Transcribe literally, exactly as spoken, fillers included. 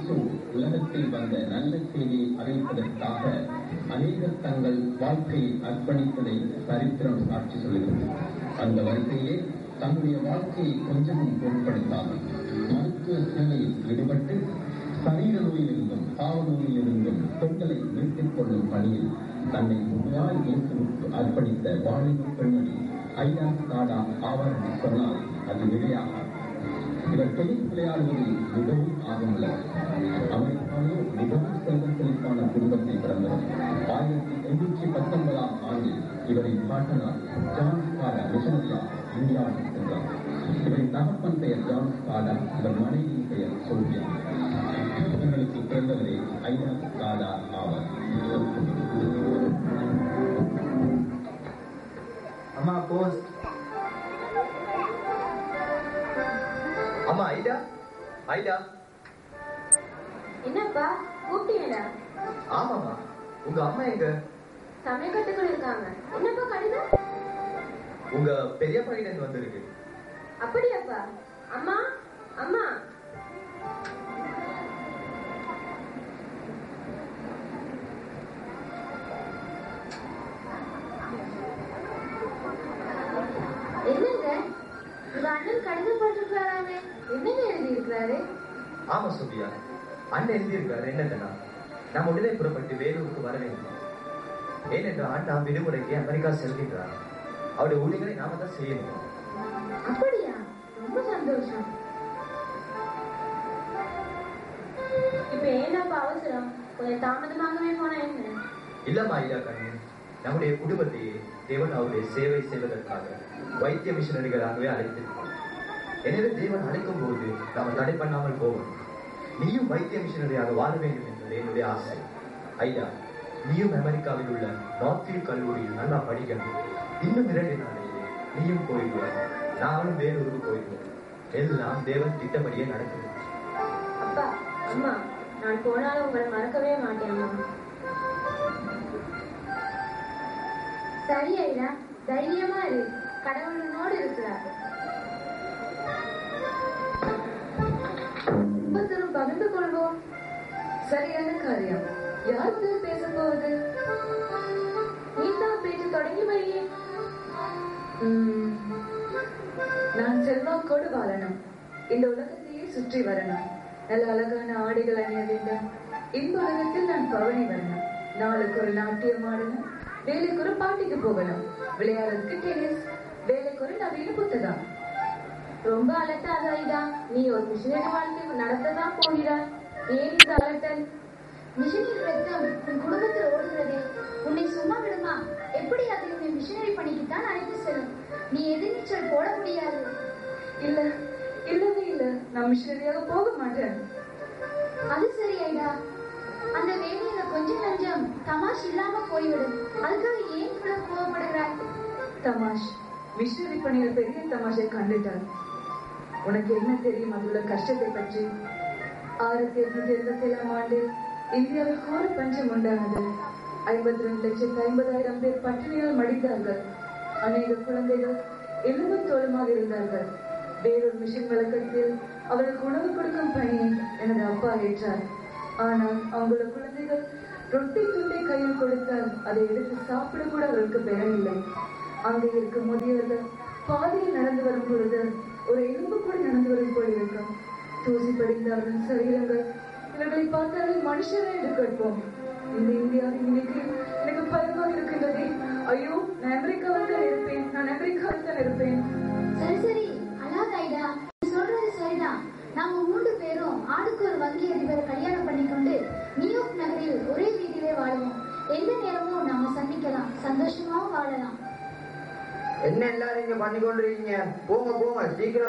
இயேசு உலகத்தில் வந்த நல்ல செய்தியை அறிவிப்பதற்காக அநேகர் தங்கள் வாழ்க்கையை அர்ப்பணித்ததை சரித்திரம் சாட்சி சொல்கிறது. அந்த வரிசையிலே தன்னுடைய வாழ்க்கையை கொஞ்சமும் பொருட்படுத்தாமல் மருத்துவ சேவையில் ஈடுபட்டு சரீர நோயிலிருந்தும் பாவ நோயிலிருந்தும் பெண்களை மீட்டுக் கொள்ளும் பணியில் தன்னை முழுமையாய் இயேசுவுக்கு அர்ப்பணித்த வாலிப பெண்மணி ஐயா காடா ஆவார் என்று சொன்னால் அது விடையாக. இவர் டென்னிஸ் விளையாடுவதில் மிகவும் ஆர்வமுள்ளவர். அமெரிக்காவிலே மிகவும் செல்வ செழிப்பான குடும்பத்தில் பிறந்தவர். ஆயிரத்தி எண்ணூற்றி பத்தொன்பதாம் ஆண்டில் இவரின் பாட்டனார் ஜான் ஸ்காடா மிஷனரியா இந்தியாவுக்கு சென்றார். இவரின் தகப்பன் பெயர் ஜான் ஸ்காடா, இவர் மனைவியின் பெயர் சோபியா. இவர்களுக்கு பிறந்தவரே ஐயா ஸ்காடா ஆவார். அம்மா போஸ்ட். அம்மா ஐடா, ஐடா. என்னப்பா கூப்பிட்டீங்களா? ஆமாம்மா, உங்க அம்மா எங்க? சமையல் கட்டுக்குள்ள இருக்காங்க. என்னப்பா கடிதம்? உங்க பெரியப்பா கிட்ட இருந்து வந்திருக்கு. அப்படியாப்பா? அம்மா, அம்மா. என்னங்க உங்க அண்ணன் கடிதம் போட்டிருக்காராங்க? என்னங்க எழுதி இருக்கிறாரு? ஆமா சோபியா, அண்ணன் எழுதி இருக்கிறாரு. என்னன்னா, நாம் உடனே புறப்பட்டு வேலூருக்கு வர வேண்டும். ஏனென்றால் அண்ணா விடுமுறைக்கு அமெரிக்கா செல்கின்றார். அவருடைய ஊழியர்களை நாம தான் செய்யணும். அப்படியா? ரொம்ப சந்தோஷம். இப்ப ஏன்னாப்பா அவசரம்? கொஞ்சம் தாமதமாகவே போனா என்ன? இல்லம்மா ஐயா கண்ணு, நம்முடைய குடும்பத்தையே தேவன் அவருடைய சேவை செய்வதற்காக வைத்திய மிஷனரிகளாகவே அழைத்திருக்கிறார். எனவே தேவன் அழைக்கும் போது நாம் தடை பண்ணாமல் போவோம். நீயும் வைத்திய மிஷனரியாக வாழ வேண்டும் என்பது என்னுடைய ஆசை. ஐயா, நீயும் அமெரிக்காவில் உள்ள நார்த்ஃபீல்ட் கல்லூரியில் நல்லா படிக்கணும். இன்னும் இரண்டு நாளையே நீயும் போயிடுவார், நானும் வேலூருக்கு போயிடுவோம். எல்லாம் தேவன் திட்டப்படியே நடக்கும். அப்பா, அம்மா, நான் போனாலும் உங்களை மறக்கவே மாட்டேன். சரி ஐயா, தைரியமா இரு, கடவுளனோடு இருக்கிறார். ஒவ்வொருத்தரும் பகிர்ந்து கொள்வோம். சரியான காரியம். யார் முதல் பேச போவது? நீதான் பேச்சு தொடங்கி வையே. நான் செல்வாக்கோடு வாழணும். இந்த உலகத்தையே சுற்றி வரணும். நல்ல அழகான ஆடைகள் அணிய வேண்டும். இந்த உலகத்தில் நான் பவனி வரணும். நாளுக்கு ஒரு நாட்டியம் ஆடணும். வேலைக்கு ஒரு பாட்டிக்கு போகணும். விளையாடுறதுக்கு டென்னிஸ். வேலைக்கு ஒரு நவீன புத்தகம். ரொம்ப அலட்டாத ஐயா, நீ ஒரு மிஷினரி வாழ்க்கை நடத்ததான் போகிறாய். ஏன் இந்த அலட்டல்? மிஷனரி ரத்தம் உன் குடும்பத்தில் ஓடுகிறதே, உன்னை சும்மா விடுமா? எப்படி அதை உன்னை மிஷனரி பணிக்குத்தான் அழைத்து செல்லும். நீ எதிர்நீச்சல் போட முடியாது. இல்ல, இல்லவே இல்ல, நான் மிஷனரியாக போக மாட்டேன். அது சரி ஐடா, அந்த வேலையில கொஞ்சம் நஞ்சம் தமாஷ் இல்லாம போய்விடும். அதுக்காக ஏன் இவ்வளவு கோவப்படுகிறாய்? தமாஷ் மிஷனரி பணியில் பெரிய தமாஷை கண்டுட்டார். உனக்கு என்ன தெரியும் அதுள்ள கஷ்டத்தை பற்றி? ஆயிரத்தி எட்நூத்தி எழுபத்தி ஏழாம் ஆண்டு இந்தியாவில் கோர பஞ்சம் உண்டானது. ஐம்பத்தி ரெண்டு லட்சத்து ஐம்பதாயிரம் பேர் பட்டினியால் மடிந்தார்கள். அநேக குழந்தைகள் எலும்பும் தோலுமாக இருந்தார்கள். வேறொரு மிஷன் வழக்கத்தில் அவர்களுக்கு உணவு கொடுக்கும் பணியை எனது அப்பா ஏற்றார். ஆனால் அவங்களோட குழந்தைகள் ரொட்டி துண்டை கையில் கொடுத்தால் அதை எடுத்து சாப்பிட கூட அவர்களுக்கு பெறவில்லை. அங்கே இருக்கும் முதியவர்கள் பாதையில் நடந்து வரும் பொழுது ஒரு எலும்பு கூட நடந்து வரும் போல் இருக்கும். தூசி படிந்த அவர்கள் சரீரங்கள் இவர்களை பார்த்தாலே மனுஷரே என்று கேட்போம். இந்த இந்தியாவின் இன்னைக்கு எனக்கு பயமாக இருக்கின்றதே. ஐயோ, நான் அமெரிக்காவில் தான் இருப்பேன், நான் அமெரிக்காவில் தான் இருப்பேன். சரி சரி, அழாத ஐடா, நீ சொல்றது சரிதான். நாம மூன்று பேரும் ஆளுக்கு ஒரு வங்கி அதிபரை கல்யாணம் பண்ணிக்கொண்டு நியூயார்க் நகரில் ஒரே வீட்டிலே வாழுவோம். எந்த நேரமும் நாம சந்திக்கலாம், சந்தோஷமாவும் வாழலாம். என்ன எல்லாரும் இங்க பண்ணி கொண்டிருக்கீங்க? போங்க போங்க, சீக்கிரம்